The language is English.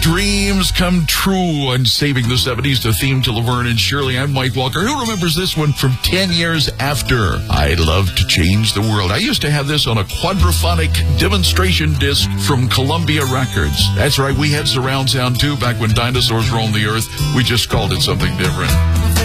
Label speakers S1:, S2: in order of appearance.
S1: Dreams Come True and Saving the 70s to theme to Laverne and Shirley. I'm Mike Walker. Who remembers this one from 10 years after? I'd love to change the world. I used to have this on a quadraphonic demonstration disc from Columbia Records. That's right, we had surround sound too back when dinosaurs roamed the earth. We just called it something different.